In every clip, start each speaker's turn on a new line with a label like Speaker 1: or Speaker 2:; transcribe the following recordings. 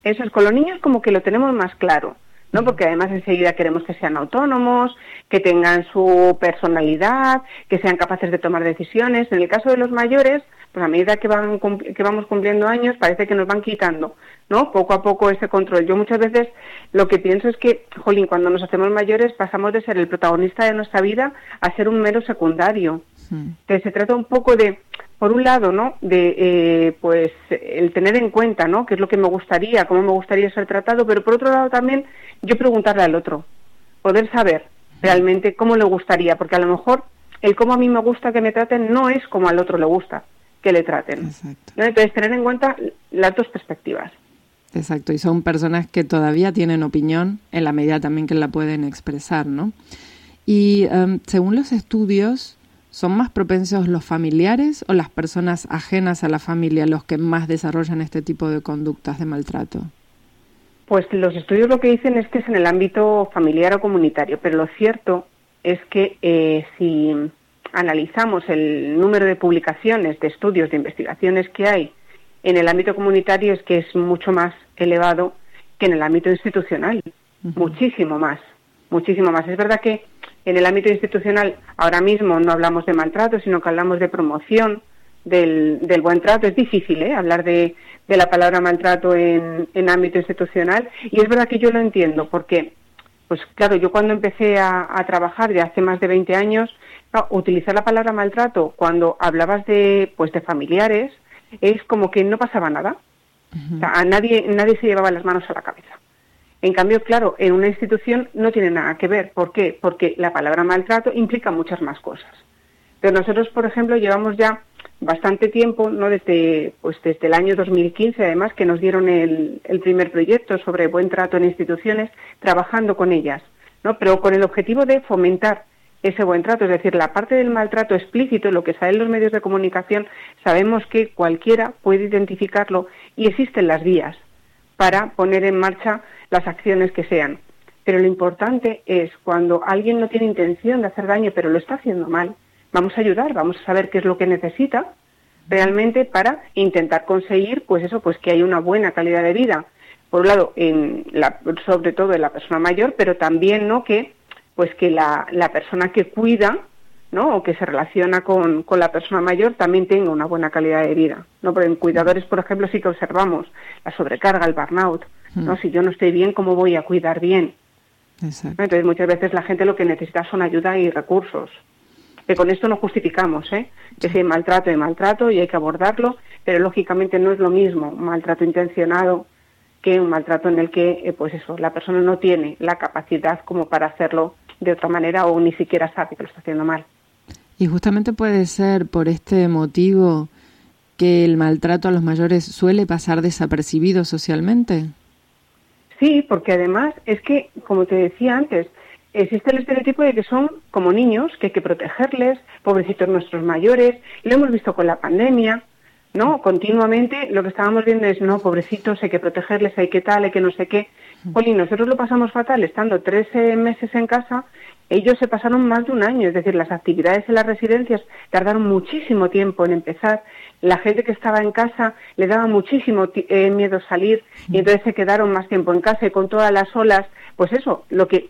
Speaker 1: Eso es, con los niños como que lo tenemos más claro, ¿no? Porque además enseguida queremos que sean autónomos, que tengan su personalidad, que sean capaces de tomar decisiones. En el caso de los mayores, pues a medida que vamos cumpliendo años, parece que nos van quitando, ¿no? Poco a poco ese control. Yo muchas veces lo que pienso es que, jolín, cuando nos hacemos mayores pasamos de ser el protagonista de nuestra vida a ser un mero secundario. Entonces se trata un poco de, por un lado, ¿no?, de pues el tener en cuenta, ¿no?, qué es lo que me gustaría, cómo me gustaría ser tratado, pero por otro lado también yo preguntarle al otro, poder saber realmente cómo le gustaría, porque a lo mejor el cómo a mí me gusta que me traten no es como al otro le gusta que le traten, ¿no? Entonces tener en cuenta las dos perspectivas.
Speaker 2: Exacto, y son personas que todavía tienen opinión en la medida también que la pueden expresar, ¿no? Y según los estudios, ¿son más propensos los familiares o las personas ajenas a la familia los que más desarrollan este tipo de conductas de maltrato?
Speaker 1: Pues los estudios lo que dicen es que es en el ámbito familiar o comunitario, pero lo cierto es que si analizamos el número de publicaciones, de estudios, de investigaciones que hay en el ámbito comunitario, es que es mucho más elevado que en el ámbito institucional, muchísimo más. Es verdad que en el ámbito institucional ahora mismo no hablamos de maltrato, sino que hablamos de promoción del buen trato. Es difícil hablar de la palabra maltrato en ámbito institucional, y es verdad que yo lo entiendo, porque, pues claro, yo cuando empecé a trabajar ya hace más de 20 años, utilizar la palabra maltrato cuando hablabas de familiares es como que no pasaba nada. O sea, a nadie se llevaba las manos a la cabeza. En cambio, claro, en una institución no tiene nada que ver. ¿Por qué? Porque la palabra maltrato implica muchas más cosas. Pero nosotros, por ejemplo, llevamos ya bastante tiempo, ¿no?, desde el año 2015, además, que nos dieron el primer proyecto sobre buen trato en instituciones, trabajando con ellas, ¿no? Pero con el objetivo de fomentar ese buen trato, es decir, la parte del maltrato explícito, lo que sale en los medios de comunicación, sabemos que cualquiera puede identificarlo y existen las vías para poner en marcha las acciones que sean. Pero lo importante es cuando alguien no tiene intención de hacer daño, pero lo está haciendo mal, vamos a ayudar, vamos a saber qué es lo que necesita realmente para intentar conseguir, pues que haya una buena calidad de vida. Por un lado, sobre todo en la persona mayor, pero también, ¿no?, que la persona que cuida, ¿no?, o que se relaciona con la persona mayor también tenga una buena calidad de vida, ¿no? Porque en cuidadores, por ejemplo, sí que observamos la sobrecarga, el burnout, ¿no? Si yo no estoy bien, ¿cómo voy a cuidar bien?
Speaker 2: Exacto.
Speaker 1: Entonces, muchas veces la gente lo que necesita son ayuda y recursos. Que con esto no justificamos, que si hay maltrato y hay que abordarlo, pero lógicamente no es lo mismo un maltrato intencionado que un maltrato en el que, la persona no tiene la capacidad como para hacerlo de otra manera o ni siquiera sabe que lo está haciendo mal.
Speaker 2: Y justamente puede ser por este motivo que el maltrato a los mayores suele pasar desapercibido socialmente.
Speaker 1: Sí, porque además es que, como te decía antes, existe el estereotipo de que son como niños, que hay que protegerles, pobrecitos nuestros mayores, lo hemos visto con la pandemia, ¿no? Continuamente lo que estábamos viendo es, no, pobrecitos, hay que protegerles, hay que tal, hay que no sé qué. Jolín, nosotros lo pasamos fatal estando 13 meses en casa, ellos se pasaron más de un año, es decir, las actividades en las residencias tardaron muchísimo tiempo en empezar, la gente que estaba en casa le daba muchísimo miedo salir y entonces se quedaron más tiempo en casa y con todas las olas, lo que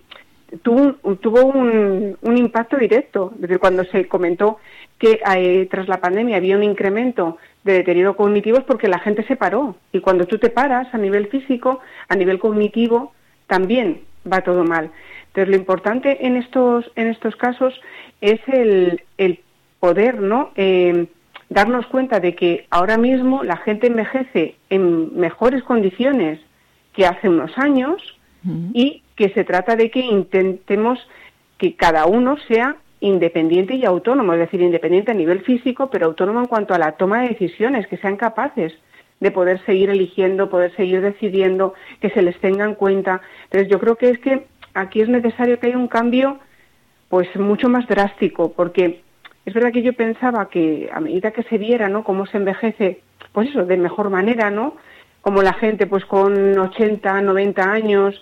Speaker 1: tuvo un impacto directo. Es decir, cuando se comentó que tras la pandemia había un incremento de deterioro cognitivo es porque la gente se paró. Y cuando tú te paras a nivel físico, a nivel cognitivo, también va todo mal. Entonces, lo importante en estos casos es el poder, ¿no?, darnos cuenta de que ahora mismo la gente envejece en mejores condiciones que hace unos años y que se trata de que intentemos que cada uno sea independiente y autónomo, es decir, independiente a nivel físico, pero autónomo en cuanto a la toma de decisiones, que sean capaces de poder seguir eligiendo, poder seguir decidiendo, que se les tenga en cuenta. Entonces, yo creo que es que aquí es necesario que haya un cambio mucho más drástico, porque es verdad que yo pensaba que a medida que se viera, ¿no?, cómo se envejece, de mejor manera, ¿no?, como la gente con 80, 90 años,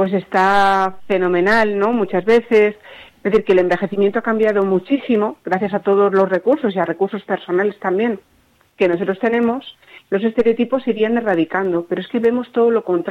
Speaker 1: está fenomenal, ¿no?, muchas veces. Es decir, que el envejecimiento ha cambiado muchísimo gracias a todos los recursos y a recursos personales también que nosotros tenemos, los estereotipos se irían erradicando, pero es que vemos todo lo contrario.